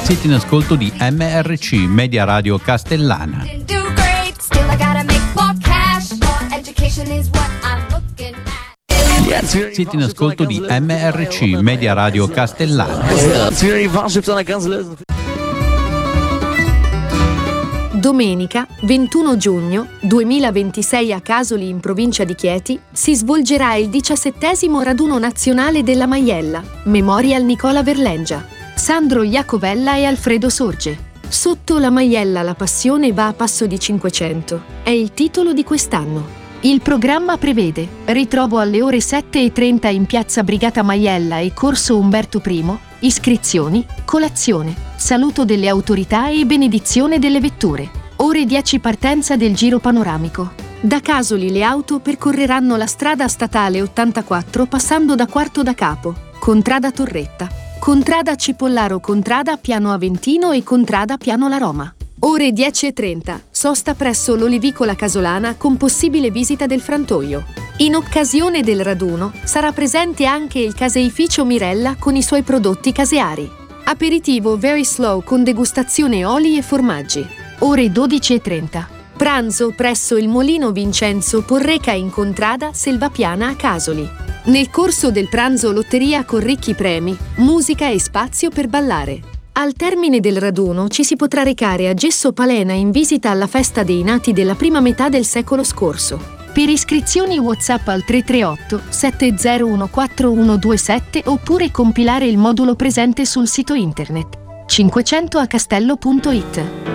Siete in ascolto di MRC, Media Radio Castellana. Siete in ascolto di MRC, Media Radio Castellana. Domenica 21 giugno 2026 a Casoli, in provincia di Chieti, si svolgerà il 17° raduno nazionale della Maiella, Memorial Nicola Verlengia, Sandro Iacovella e Alfredo Sorge. Sotto la Maiella la passione va a passo di 500, è il titolo di quest'anno. Il programma prevede ritrovo alle ore 7:30 in piazza Brigata Maiella e corso Umberto I, iscrizioni, colazione, saluto delle autorità e benedizione delle vetture. Ore 10 partenza del giro panoramico. Da Casoli le auto percorreranno la strada statale 84 passando da Quarto da Capo, Contrada Torretta, Contrada Cipollaro, Contrada Piano Aventino e Contrada Piano La Roma. Ore 10:30, sosta presso l'Olivicola Casolana con possibile visita del frantoio. In occasione del raduno sarà presente anche il caseificio Mirella con i suoi prodotti caseari. Aperitivo very slow con degustazione oli e formaggi. Ore 12:30. Pranzo presso il Molino Vincenzo Porreca in Contrada Selvapiana a Casoli. Nel corso del pranzo lotteria con ricchi premi, musica e spazio per ballare. Al termine del raduno ci si potrà recare a Gesso Palena in visita alla festa dei nati della prima metà del secolo scorso. Per iscrizioni WhatsApp al 338 70144127 oppure compilare il modulo presente sul sito internet 500acastello.it.